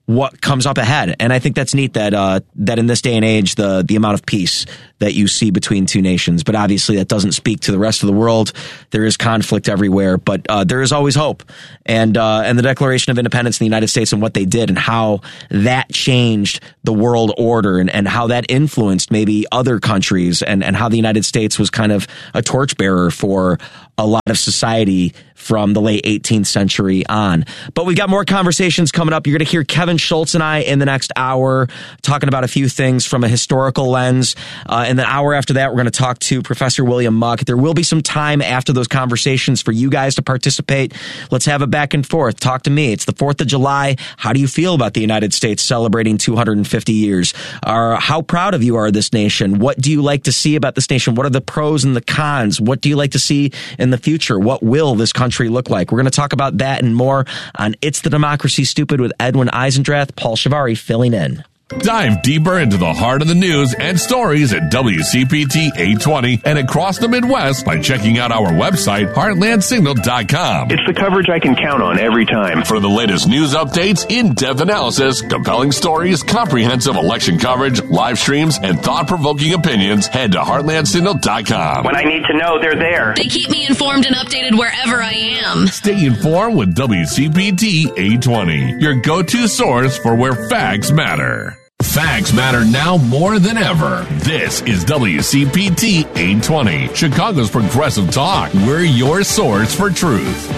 what comes up ahead. And I think that's neat that uh, that in this day and age, the the amount of peace that you see between two nations. But obviously that doesn't speak to the rest of the world. There is conflict everywhere, but uh, there is always hope. And uh, and the Declaration of Independence in the United States and what they did and how that changed the world order and, and how that influenced maybe other countries and, and how the United States was kind of a torchbearer for a lot of society from the late eighteenth century on. But we got more conversations coming up. You're going to hear Kevin Schultz and I in the next hour talking about a few things from a historical lens. Uh, in the hour after that, we're going to talk to Professor William Muck. There will be some time after those conversations for you guys to participate. Let's have it back and forth. Talk to me. It's the fourth of July. How do you feel about the United States celebrating two hundred fifty years? Or how proud of you are this nation? What do you like to see about this nation? What are the pros and the cons? What do you like to see in the future? What will this country look like? We're going to talk about that and more on It's the Democracy Stupid with Edwin Eisendrath. Paul Shivari filling in. Dive deeper into the heart of the news and stories at W C P T eight twenty and across the Midwest by checking out our website, heartland signal dot com. It's the coverage I can count on every time. For the latest news updates, in-depth analysis, compelling stories, comprehensive election coverage, live streams, and thought-provoking opinions, head to heartland signal dot com. When I need to know, they're there. They keep me informed and updated wherever I am. Stay informed with W C P T eight twenty, your go-to source for where facts matter. Facts matter now more than ever. This is W C P T eight twenty, Chicago's progressive talk. We're your source for truth.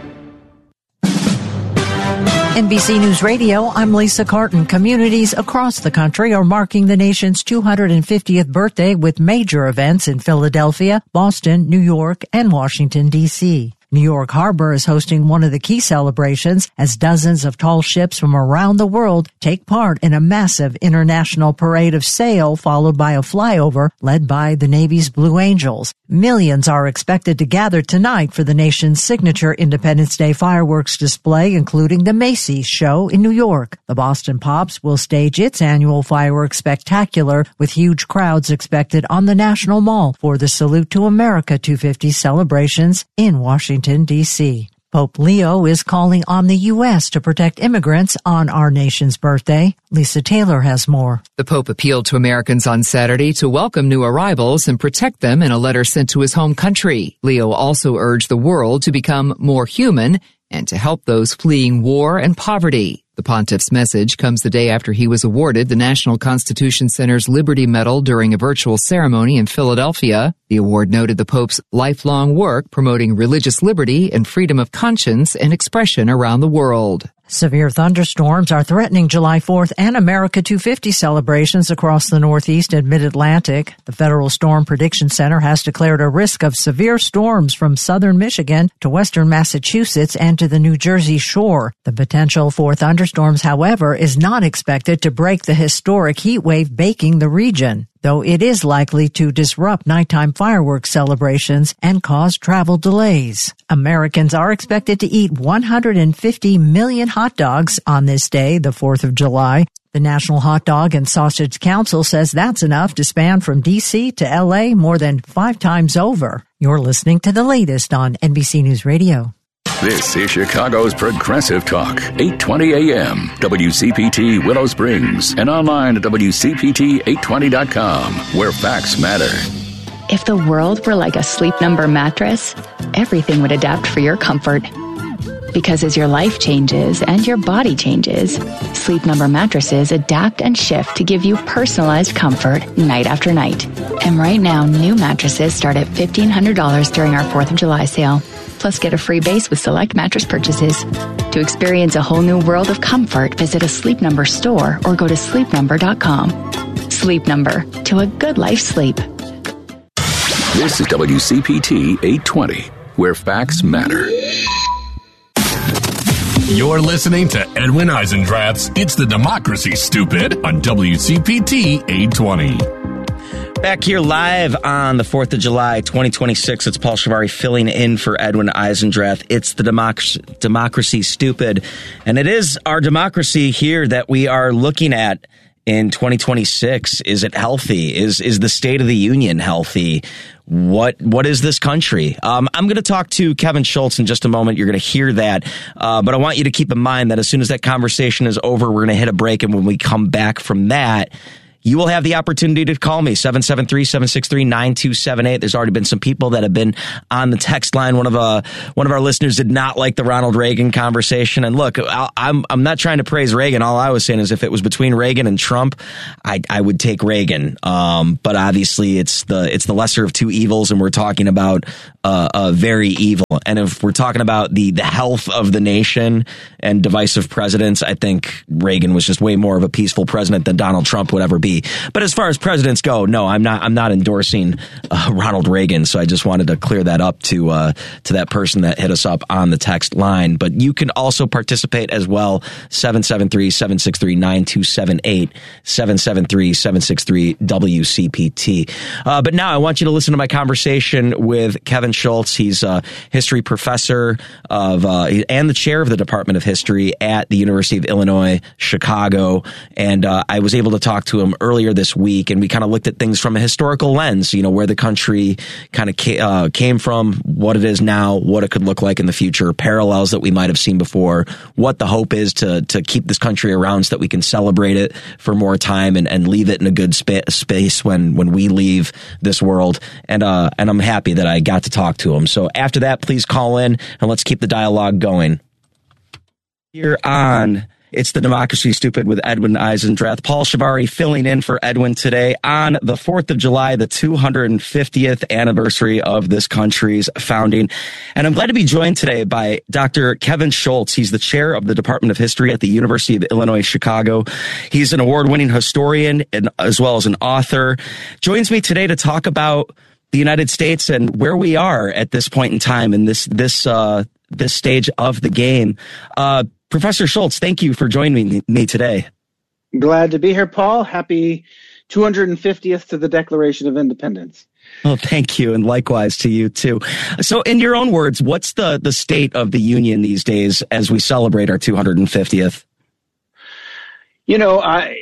N B C News Radio, I'm Lisa Carton. Communities across the country are marking the nation's two hundred fiftieth birthday with major events in Philadelphia, Boston, New York, and Washington, D C New York Harbor is hosting one of the key celebrations as dozens of tall ships from around the world take part in a massive international parade of sail followed by a flyover led by the Navy's Blue Angels. Millions are expected to gather tonight for the nation's signature Independence Day fireworks display, including the Macy's show in New York. The Boston Pops will stage its annual fireworks spectacular with huge crowds expected on the National Mall for the Salute to America two fifty celebrations in Washington, D C Pope Leo is calling on the U S to protect immigrants on our nation's birthday. Lisa Taylor has more. The Pope appealed to Americans on Saturday to welcome new arrivals and protect them in a letter sent to his home country. Leo also urged the world to become more human and to help those fleeing war and poverty. The pontiff's message comes the day after he was awarded the National Constitution Center's Liberty Medal during a virtual ceremony in Philadelphia. The award noted the Pope's lifelong work promoting religious liberty and freedom of conscience and expression around the world. Severe thunderstorms are threatening July fourth and America two fifty celebrations across the Northeast and Mid-Atlantic. The Federal Storm Prediction Center has declared a risk of severe storms from southern Michigan to western Massachusetts and to the New Jersey shore. The potential for thunderstorms, however, is not expected to break the historic heat wave baking the region, though it is likely to disrupt nighttime fireworks celebrations and cause travel delays. Americans are expected to eat one hundred fifty million hot dogs on this day, the fourth of July. The National Hot Dog and Sausage Council says that's enough to span from D C to L A more than five times over. You're listening to the latest on N B C News Radio. This is Chicago's Progressive Talk, eight twenty A M, W C P T Willow Springs, and online at W C P T eight twenty dot com, where facts matter. If the world were like a Sleep Number mattress, everything would adapt for your comfort. Because as your life changes and your body changes, Sleep Number mattresses adapt and shift to give you personalized comfort night after night. And right now, new mattresses start at fifteen hundred dollars during our fourth of July sale. Plus, get a free base with select mattress purchases. To experience a whole new world of comfort, visit a Sleep Number store or go to sleep number dot com. Sleep Number, to a good life sleep. This is W C P T eight twenty, where facts matter. You're listening to Edwin Eisendrath's It's the Democracy Stupid on W C P T eight twenty. Back here live on the fourth of July, twenty twenty-six. It's Paul Shivari filling in for Edwin Eisendrath. It's the Democracy, democracy Stupid. And it is our democracy here that we are looking at in twenty twenty-six? Is it healthy? Is is the State of the Union healthy? What what is this country? Um, I'm going to talk to Kevin Schultz in just a moment. You're going to hear that, uh, but I want you to keep in mind that as soon as that conversation is over, we're going to hit a break, and when we come back from that, you will have the opportunity to call me, seven seven three, seven six three, nine two seven eight. There's already been some people that have been on the text line. One of uh, one of our listeners did not like the Ronald Reagan conversation. And look, I'll, I'm I'm not trying to praise Reagan. All I was saying is if it was between Reagan and Trump, I I would take Reagan. Um, but obviously it's the it's the lesser of two evils, and we're talking about uh, uh, very evil. And if we're talking about the the health of the nation and divisive presidents, I think Reagan was just way more of a peaceful president than Donald Trump would ever be. But as far as presidents go, no, I'm not. I'm not endorsing uh, Ronald Reagan. So I just wanted to clear that up to uh, to that person that hit us up on the text line. But you can also participate as well. seven seven three, seven six three, nine two seven eight, seven seven three, seven six three, W C P T. Uh, but now I want you to listen to my conversation with Kevin Schultz. He's a history professor of uh, and the chair of the Department of History at the University of Illinois, Chicago. And uh, I was able to talk to him earlier this week, and we kind of looked at things from a historical lens, you know, where the country kind of ca- uh, came from, what it is now, what it could look like in the future, parallels that we might have seen before, what the hope is to to keep this country around so that we can celebrate it for more time and, and leave it in a good spa- space when, when we leave this world. And, uh, and I'm happy that I got to talk to him. So after that, please call in and let's keep the dialogue going. Here on It's the Democracy Stupid with Edwin Eisendrath. Paul Shivari filling in for Edwin today on the fourth of July, the two hundred fiftieth anniversary of this country's founding. And I'm glad to be joined today by Doctor Kevin Schultz. He's the chair of the Department of History at the University of Illinois, Chicago. He's an award-winning historian and as well as an author. Joins me today to talk about the United States and where we are at this point in time in this this uh, this stage of the game. Uh, Professor Schultz, thank you for joining me today. Glad to be here, Paul. Happy two hundred fiftieth to the Declaration of Independence. Well, thank you, and likewise to you, too. So in your own words, what's the, the state of the union these days as we celebrate our two hundred fiftieth? You know, I,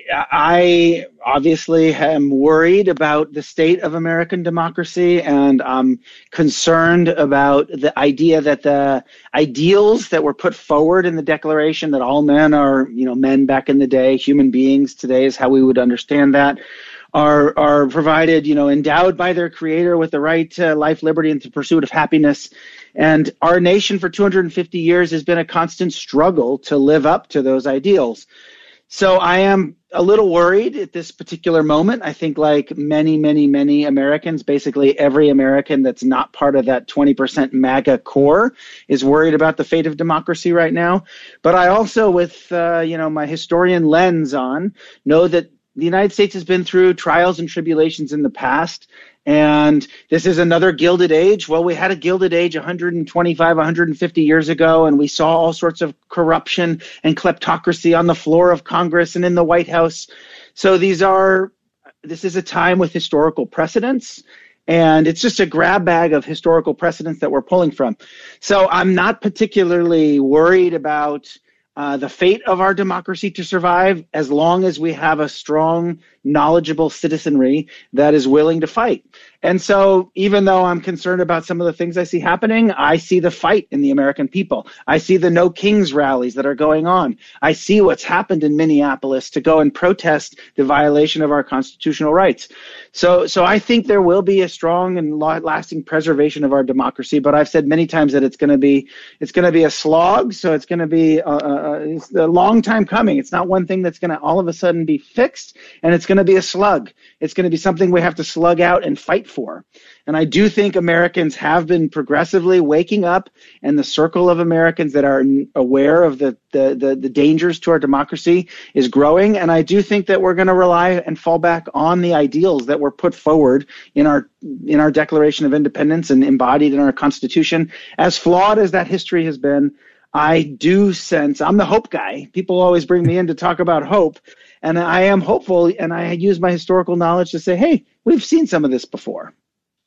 I obviously am worried about the state of American democracy, and I'm concerned about the idea that the ideals that were put forward in the Declaration, that all men are, you know, men back in the day, human beings today is how we would understand that, are are provided, you know, endowed by their creator with the right to life, liberty, and the pursuit of happiness. And our nation for two hundred fifty years has been a constant struggle to live up to those ideals. So I am a little worried at this particular moment. I think like many, many, many Americans, basically every American that's not part of that twenty percent MAGA core is worried about the fate of democracy right now. But I also, with uh, you know, my historian lens on, know that the United States has been through trials and tribulations in the past. And this is another Gilded Age. Well, we had a Gilded Age one hundred twenty-five, one hundred fifty years ago, and we saw all sorts of corruption and kleptocracy on the floor of Congress and in the White House. So these are, this is a time with historical precedents, and it's just a grab bag of historical precedents that we're pulling from. So I'm not particularly worried about Uh, the fate of our democracy to survive as long as we have a strong, knowledgeable citizenry that is willing to fight. And so even though I'm concerned about some of the things I see happening, I see the fight in the American people. I see the No Kings rallies that are going on. I see what's happened in Minneapolis to go and protest the violation of our constitutional rights. So, so I think there will be a strong and lasting preservation of our democracy. But I've said many times that it's going to be, it's going to be a slog. So it's going to be a, a, it's a long time coming. It's not one thing that's going to all of a sudden be fixed, and it's going to be a slug. It's going to be something we have to slug out and fight for. And I do think Americans have been progressively waking up, and the circle of Americans that are aware of the, the, the, the dangers to our democracy is growing. And I do think that we're going to rely and fall back on the ideals that were put forward in our in our Declaration of Independence and embodied in our Constitution. As flawed as that history has been, I do sense, I'm the hope guy. People always bring me in to talk about hope. And I am hopeful, and I use my historical knowledge to say, hey, we've seen some of this before.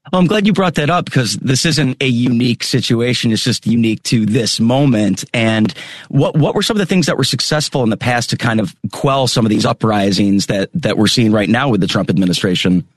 Well, I'm glad you brought that up because this isn't a unique situation. It's just unique to this moment. And what what were some of the things that were successful in the past to kind of quell some of these uprisings that, that we're seeing right now with the Trump administration?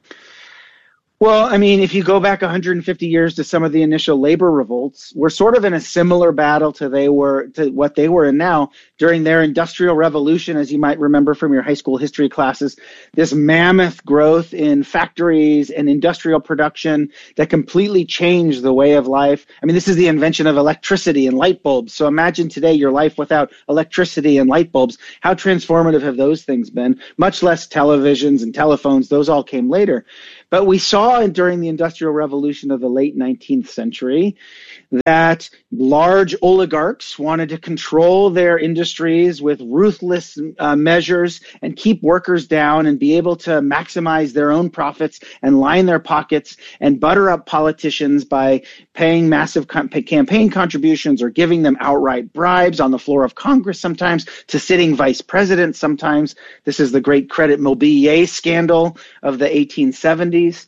Well, I mean, if you go back one hundred fifty years to some of the initial labor revolts, we're sort of in a similar battle to they were to what they were in now during their industrial revolution, as you might remember from your high school history classes, this mammoth growth in factories and industrial production that completely changed the way of life. I mean, this is the invention of electricity and light bulbs. So imagine today your life without electricity and light bulbs. How transformative have those things been? Much less televisions and telephones. Those all came later. But we saw during the Industrial Revolution of the late nineteenth century that large oligarchs wanted to control their industries with ruthless uh, measures and keep workers down and be able to maximize their own profits and line their pockets and butter up politicians by paying massive com- campaign contributions or giving them outright bribes on the floor of Congress sometimes to sitting vice presidents sometimes. This is the great Credit Mobilier scandal of the eighteen seventies.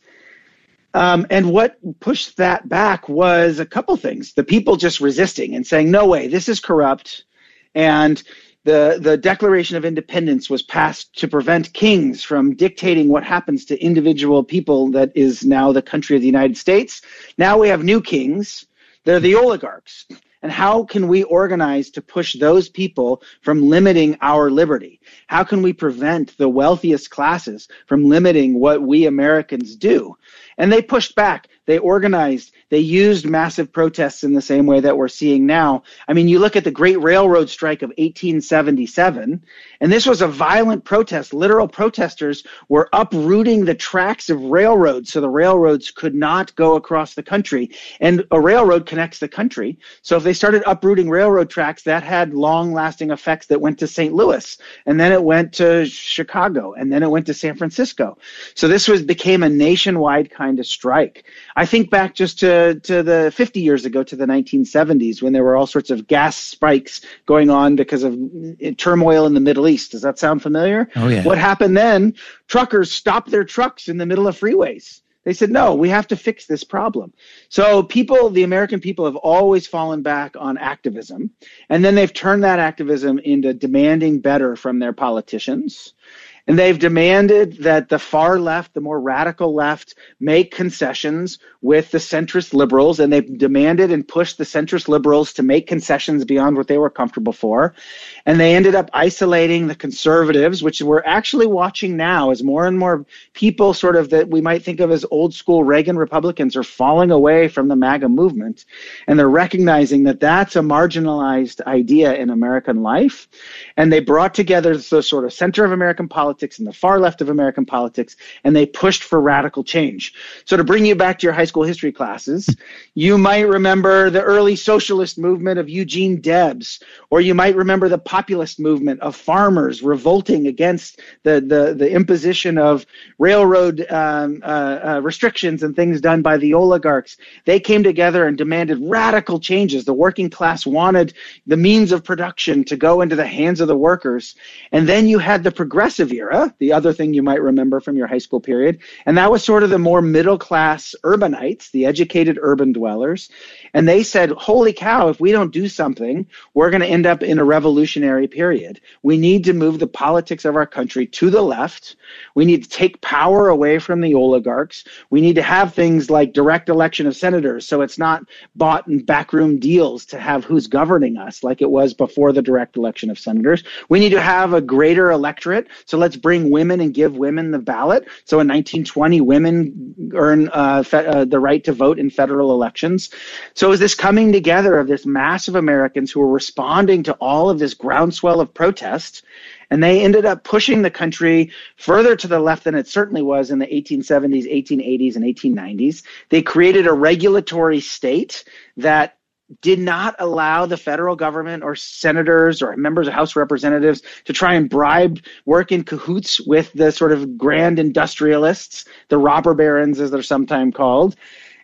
Um, and what pushed that back was a couple things. The people just resisting and saying, no way, this is corrupt. And the, the Declaration of Independence was passed to prevent kings from dictating what happens to individual people that is now the country of the United States. Now we have new kings. They're the oligarchs. And how can we organize to push those people from limiting our liberty? How can we prevent the wealthiest classes from limiting what we Americans do? And they pushed back. They organized. They used massive protests in the same way that we're seeing now. I mean, you look at the Great Railroad Strike of eighteen seventy-seven, and this was a violent protest. Literal protesters were uprooting the tracks of railroads so the railroads could not go across the country. And a railroad connects the country. So if they started uprooting railroad tracks, that had long-lasting effects that went to Saint Louis, and then it went to Chicago, and then it went to San Francisco. So this was became a nationwide kind of strike. I think back just to, to the fifty years ago, to the nineteen seventies, when there were all sorts of gas spikes going on because of turmoil in the Middle East. Does that sound familiar? Oh, yeah. What happened then? Truckers stopped their trucks in the middle of freeways. They said, no, we have to fix this problem. So people, the American people, have always fallen back on activism. And then they've turned that activism into demanding better from their politicians. And they've demanded that the far left, the more radical left, make concessions with the centrist liberals. And they've demanded and pushed the centrist liberals to make concessions beyond what they were comfortable for. And they ended up isolating the conservatives, which we're actually watching now as more and more people sort of that we might think of as old school Reagan Republicans are falling away from the MAGA movement. And they're recognizing that that's a marginalized idea in American life. And they brought together the sort of center of American politics and the far left of American politics, and they pushed for radical change. So to bring you back to your high school history classes, you might remember the early socialist movement of Eugene Debs, or you might remember the populist movement of farmers revolting against the, the, the imposition of railroad um, uh, uh, restrictions and things done by the oligarchs. They came together and demanded radical changes. The working class wanted the means of production to go into the hands of the workers. And then you had the progressive era, the other thing you might remember from your high school period. And that was sort of the more middle class urbanites, the educated urban dwellers. And they said, holy cow, if we don't do something, we're going to end up in a revolutionary period. We need to move the politics of our country to the left. We need to take power away from the oligarchs. We need to have things like direct election of senators, so it's not bought and backroom deals to have who's governing us like it was before the direct election of senators. We need to have a greater electorate, so let's bring women and give women the ballot. So in nineteen twenty, women earn uh, fe- uh, the right to vote in federal elections. So it was this coming together of this mass of Americans who were responding to all of this groundswell of protest. And they ended up pushing the country further to the left than it certainly was in the eighteen seventies, eighteen eighties, and eighteen nineties. They created a regulatory state that did not allow the federal government or senators or members of House Representatives to try and bribe, work in cahoots with the sort of grand industrialists, the robber barons as they're sometimes called.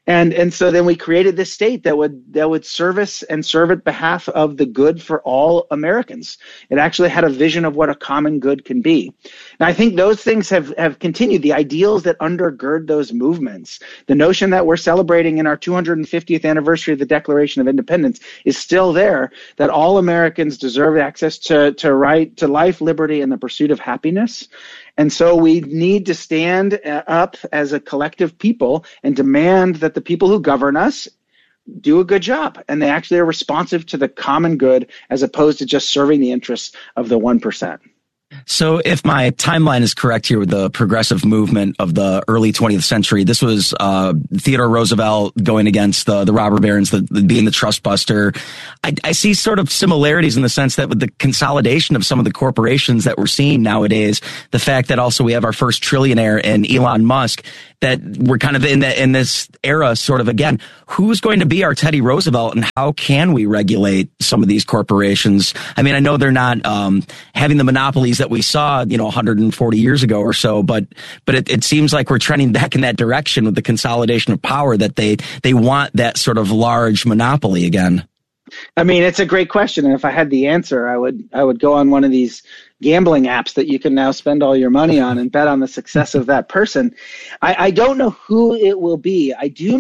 And and so then we created this state that would that would service and serve at behalf of the good for all Americans. It actually had a vision of what a common good can be. And I think those things have, have continued. The ideals that undergird those movements, the notion that we're celebrating in our two hundred fiftieth anniversary of the Declaration of Independence is still there, that all Americans deserve access to, to right to life, liberty, and the pursuit of happiness. And so we need to stand up as a collective people and demand that the people who govern us do a good job, and they actually are responsive to the common good as opposed to just serving the interests of the one percent. So if my timeline is correct here with the progressive movement of the early twentieth century, this was uh, Theodore Roosevelt going against the, the robber barons, the, the, being the trust buster. I, I see sort of similarities in the sense that with the consolidation of some of the corporations that we're seeing nowadays, the fact that also we have our first trillionaire in Elon Musk, that we're kind of in the, in this era sort of, again, who's going to be our Teddy Roosevelt and how can we regulate some of these corporations? I mean, I know they're not um, having the monopolies that we saw, you know, one hundred forty years ago or so, but but it, it seems like we're trending back in that direction with the consolidation of power, that they they want that sort of large monopoly again. I mean, it's a great question, and if I had the answer, I would I would go on one of these gambling apps that you can now spend all your money on and bet on the success of that person. I, I don't know who it will be. I do